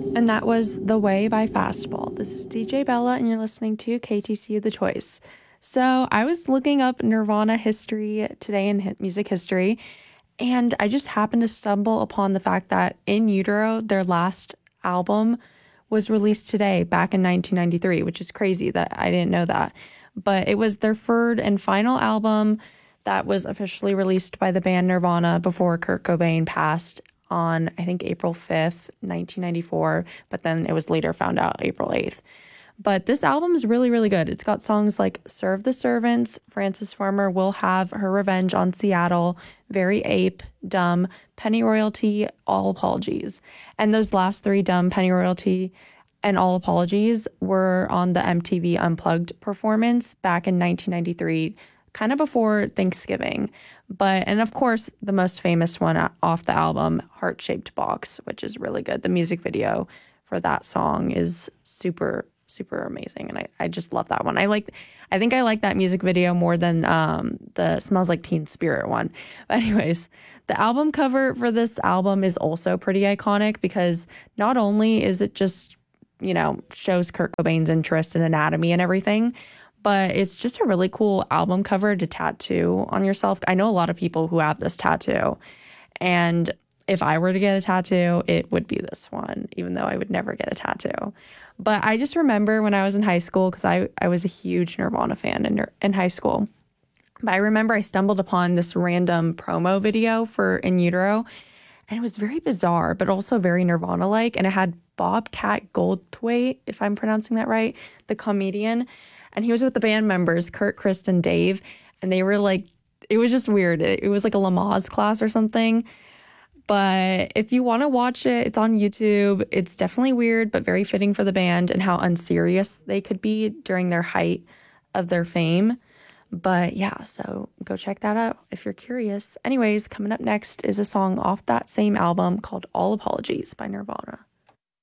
And that was The Way by Fastball. This is DJ Bella, and you're listening to KTCU The Choice. So I was looking up Nirvana history today in music history, and I just happened to stumble upon the fact that In Utero, their last album, was released today, back in 1993, which is crazy that I didn't know that. But it was their third and final album that was officially released by the band Nirvana before Kurt Cobain passed on, I think, April 5th, 1994, but then it was later found out April 8th. But this album is really, really good. It's got songs like Serve the Servants, Frances Farmer Will Have Her Revenge on Seattle, Very Ape, Dumb, Penny Royalty, All Apologies. And those last three, Dumb, Penny Royalty, and All Apologies, were on the MTV Unplugged performance back in 1993, kind of before Thanksgiving. And of course, the most famous one off the album, Heart-Shaped Box, which is really good. The music video for that song is super, super amazing. And I just love that one. I think I like that music video more than the Smells Like Teen Spirit one. But anyways, the album cover for this album is also pretty iconic because not only is it just, shows Kurt Cobain's interest in anatomy and everything, but it's just a really cool album cover to tattoo on yourself. I know a lot of people who have this tattoo, and if I were to get a tattoo, it would be this one, even though I would never get a tattoo. But I just remember when I was in high school, because I was a huge Nirvana fan in high school. But I remember I stumbled upon this random promo video for In Utero, and it was very bizarre, but also very Nirvana-like, and it had Bobcat Goldthwait, if I'm pronouncing that right, the comedian. And he was with the band members, Kurt, Chris, and Dave. And they were like, it was just weird. It was like a Lamaze class or something. But if you want to watch it, it's on YouTube. It's definitely weird, but very fitting for the band and how unserious they could be during their height of their fame. But yeah, so go check that out if you're curious. Anyways, coming up next is a song off that same album called All Apologies by Nirvana.